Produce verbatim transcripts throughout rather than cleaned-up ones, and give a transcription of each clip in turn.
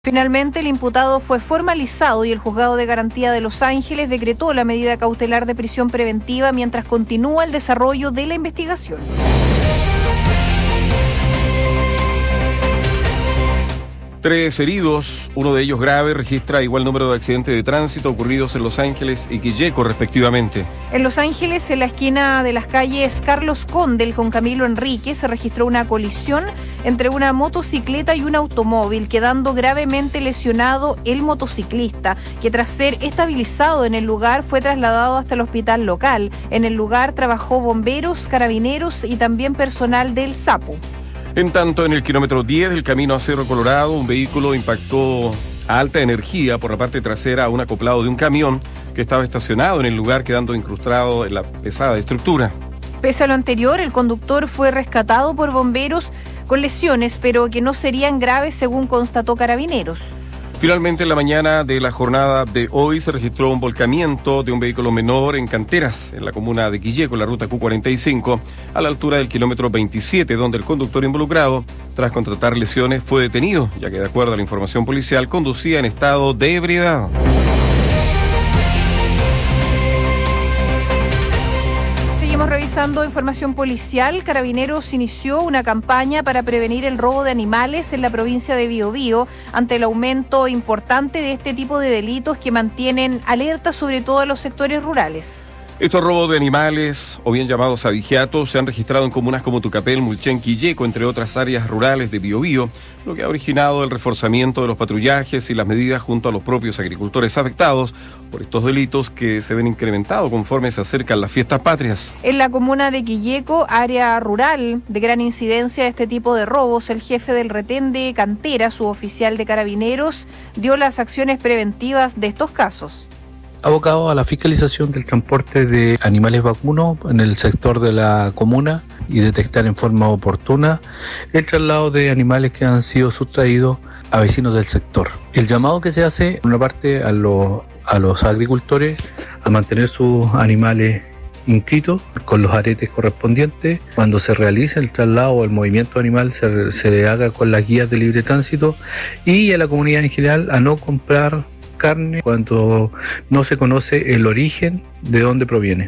Finalmente, el imputado fue formalizado y el Juzgado de Garantía de Los Ángeles decretó la medida cautelar de prisión preventiva mientras continúa el desarrollo de la investigación. Tres heridos, uno de ellos grave, registra igual número de accidentes de tránsito ocurridos en Los Ángeles y Quilleco, respectivamente. En Los Ángeles, en la esquina de las calles Carlos Condel con Camilo Enrique, se registró una colisión entre una motocicleta y un automóvil, quedando gravemente lesionado el motociclista, que tras ser estabilizado en el lugar fue trasladado hasta el hospital local. En el lugar trabajó bomberos, carabineros y también personal del SAPU. En tanto, en el kilómetro diez del camino a Cerro Colorado, un vehículo impactó a alta energía por la parte trasera a un acoplado de un camión que estaba estacionado en el lugar, quedando incrustado en la pesada estructura. Pese a lo anterior, el conductor fue rescatado por bomberos con lesiones, pero que no serían graves, según constató Carabineros. Finalmente, en la mañana de la jornada de hoy se registró un volcamiento de un vehículo menor en Canteras, en la comuna de Quilleco, en la ruta Q cuarenta y cinco, a la altura del kilómetro veintisiete, donde el conductor involucrado, tras contratar lesiones, fue detenido, ya que de acuerdo a la información policial, conducía en estado de ebriedad. Revisando información policial, Carabineros inició una campaña para prevenir el robo de animales en la provincia de Biobío ante el aumento importante de este tipo de delitos que mantienen alerta sobre todo a los sectores rurales. Estos robos de animales, o bien llamados abigeatos, se han registrado en comunas como Tucapel, Mulchen, Quilleco, entre otras áreas rurales de Biobío, lo que ha originado el reforzamiento de los patrullajes y las medidas junto a los propios agricultores afectados por estos delitos que se ven incrementados conforme se acercan las fiestas patrias. En la comuna de Quilleco, área rural de gran incidencia de este tipo de robos, el jefe del retén de Cantera, suboficial de Carabineros, dio las acciones preventivas de estos casos. Abocado a la fiscalización del transporte de animales vacunos en el sector de la comuna y detectar en forma oportuna el traslado de animales que han sido sustraídos a vecinos del sector. El llamado que se hace, por una parte, a los, a los agricultores a mantener sus animales inscritos con los aretes correspondientes. Cuando se realice el traslado o el movimiento animal se, se haga con las guías de libre tránsito, y a la comunidad en general a no comprar carne cuando no se conoce el origen de dónde proviene.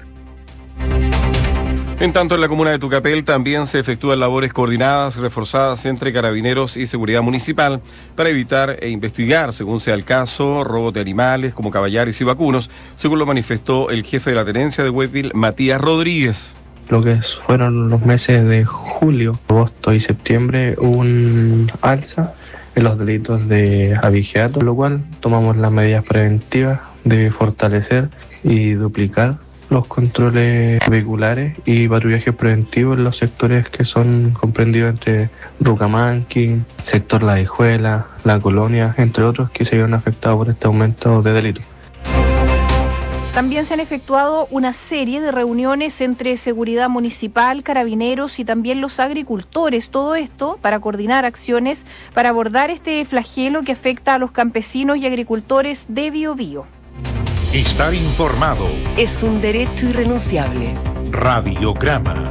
En tanto, en la comuna de Tucapel también se efectúan labores coordinadas, reforzadas entre Carabineros y Seguridad Municipal para evitar e investigar, según sea el caso, robos de animales como caballares y vacunos, según lo manifestó el jefe de la tenencia de Huépil, Matías Rodríguez. Lo que fueron los meses de julio, agosto y septiembre hubo un alza en los delitos de abigeato, lo cual tomamos las medidas preventivas de fortalecer y duplicar los controles vehiculares y patrullajes preventivos en los sectores que son comprendidos entre Rucamanqui, sector La Hijuela, La Colonia, entre otros, que se vieron afectados por este aumento de delitos. También se han efectuado una serie de reuniones entre Seguridad Municipal, Carabineros y también los agricultores. Todo esto para coordinar acciones para abordar este flagelo que afecta a los campesinos y agricultores de Biobío. Estar informado es un derecho irrenunciable. Radiograma.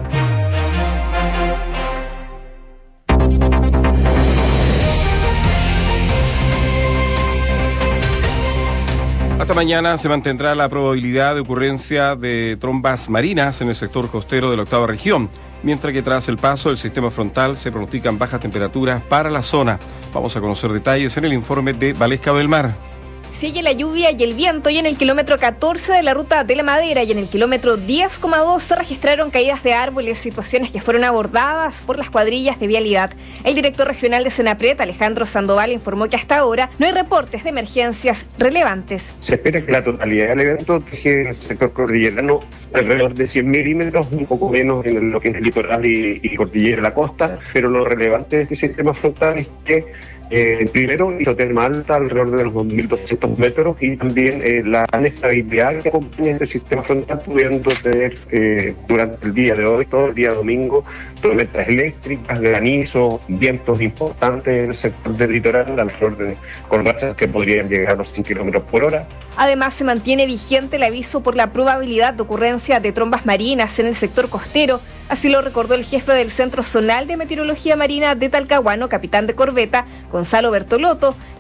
Hasta mañana se mantendrá la probabilidad de ocurrencia de trombas marinas en el sector costero de la octava región, mientras que tras el paso del sistema frontal se pronostican bajas temperaturas para la zona. Vamos a conocer detalles en el informe de Valesca del Mar. Sigue la lluvia y el viento, y en el kilómetro catorce de la ruta de la Madera y en el kilómetro diez coma dos se registraron caídas de árboles, situaciones que fueron abordadas por las cuadrillas de vialidad. El director regional de Senapred, Alejandro Sandoval, informó que hasta ahora no hay reportes de emergencias relevantes. Se espera que la totalidad del evento deje en el sector cordillerano alrededor de cien milímetros, un poco menos en lo que es el litoral y, y cordillera de la costa, pero lo relevante de este sistema frontal es que Eh, primero, isoterma alta alrededor de los dos mil doscientos metros, y también eh, la inestabilidad que acompaña este sistema frontal, pudiendo tener eh, durante el día de hoy, todo el día domingo, tormentas eléctricas, granizo, vientos importantes en el sector del litoral, alrededor de, con rachas que podrían llegar a los cien kilómetros por hora. Además, se mantiene vigente el aviso por la probabilidad de ocurrencia de trombas marinas en el sector costero, Así lo recordó el jefe del Centro Zonal de Meteorología Marina de Talcahuano, capitán de corbeta, Gonzalo Bertolotto.